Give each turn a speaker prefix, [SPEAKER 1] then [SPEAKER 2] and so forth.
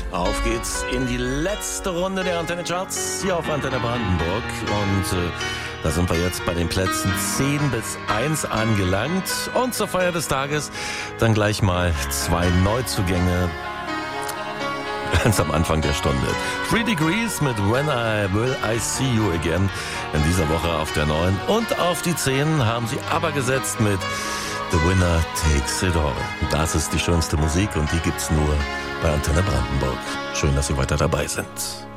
[SPEAKER 1] Auf geht's in die letzte Runde der Antenne Charts hier auf Antenne Brandenburg. Und da sind wir jetzt bei den Plätzen 10 bis 1 angelangt. Und zur Feier des Tages dann gleich mal 2 Neuzugänge ganz am Anfang der Stunde. 3 Degrees mit When Will I See You Again in dieser Woche auf der 9. Und auf die 10 haben sie aber gesetzt mit The Winner Takes It All. Das ist die schönste Musik und die gibt's nur bei Antenne Brandenburg. Schön, dass Sie weiter dabei sind.